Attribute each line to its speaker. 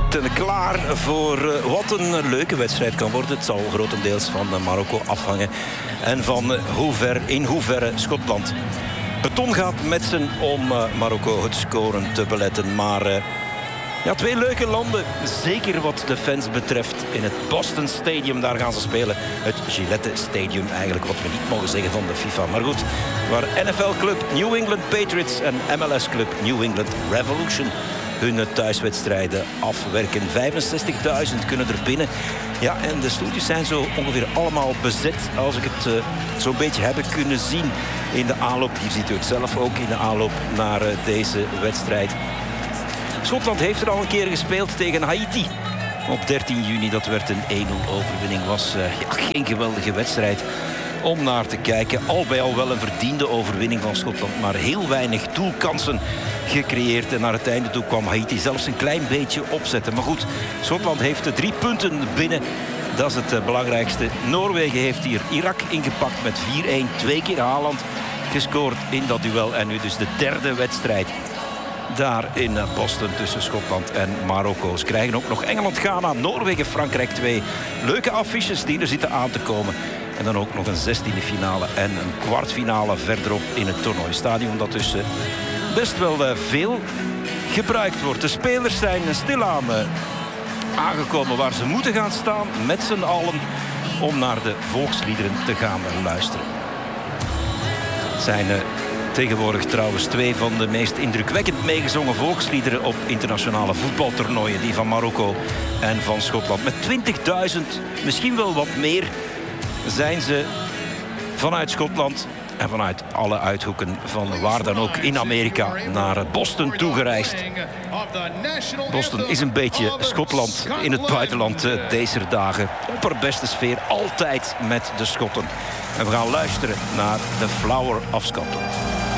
Speaker 1: zitten klaar voor wat een leuke wedstrijd kan worden. Het zal grotendeels van Marokko afhangen. En van in hoeverre Schotland beton gaat metsen om Marokko het scoren te beletten. Maar ja, twee leuke landen. Zeker wat de fans betreft. In het Boston Stadium, daar gaan ze spelen. Het Gillette Stadium eigenlijk, wat we niet mogen zeggen van de FIFA. Maar goed, waar NFL-club New England Patriots en MLS-club New England Revolution hun thuiswedstrijden afwerken. 65.000 kunnen er binnen. Ja, en de stoeltjes zijn zo ongeveer allemaal bezet. Als ik het zo'n beetje heb kunnen zien in de aanloop. Hier ziet u het zelf ook in de aanloop naar deze wedstrijd. Schotland heeft er al een keer gespeeld tegen Haiti. Op 13 juni, dat werd een 1-0 overwinning. Was geen geweldige wedstrijd om naar te kijken. Al bij al wel een verdiende overwinning van Schotland. Maar heel weinig doelkansen gecreëerd. En naar het einde toe kwam Haiti zelfs een klein beetje opzetten. Maar goed, Schotland heeft de 3 punten binnen. Dat is het belangrijkste. Noorwegen heeft hier Irak ingepakt met 4-1. 2 keer Haaland gescoord in dat duel. En nu dus de derde wedstrijd daar in Boston tussen Schotland en Marokko. Ze krijgen ook nog Engeland-Ghana, Noorwegen-Frankrijk 2. Leuke affiches die er zitten aan te komen. En dan ook nog een 16e finale en een kwartfinale verderop in het toernooistadion. Dat dus best wel veel gebruikt wordt. De spelers zijn stilaan aangekomen waar ze moeten gaan staan. Met z'n allen om naar de volksliederen te gaan luisteren. Het zijn tegenwoordig trouwens 2 van de meest indrukwekkend meegezongen volksliederen op internationale voetbaltoernooien. Die van Marokko en van Schotland. Met 20.000, misschien wel wat meer, zijn ze vanuit Schotland en vanuit alle uithoeken van waar dan ook in Amerika naar Boston toegereisd. Boston is een beetje Schotland in het buitenland deze dagen. Opperbeste sfeer, altijd met de Schotten. En we gaan luisteren naar The Flower of Scotland.